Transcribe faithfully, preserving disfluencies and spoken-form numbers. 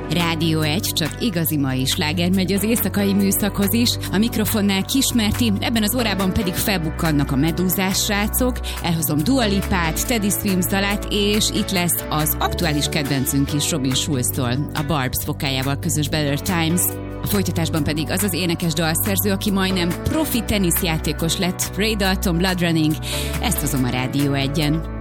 Rádió egy, csak igazi mai sláger megy az éjszakai műszakhoz is. A mikrofonnál Kismerti, ebben az órában pedig felbukkannak a medúzás srácok. Elhozom Dua Lipát, Teddy Swims dalát, és itt lesz az aktuális kedvencünk is Robin Schulztól, a Barbs vokájával közös Better Times. A folytatásban pedig az az énekes dalszerző, aki majdnem profi teniszjátékos lett, Ray Dalton, Blood Running. Ezt hozom a Rádió egyen.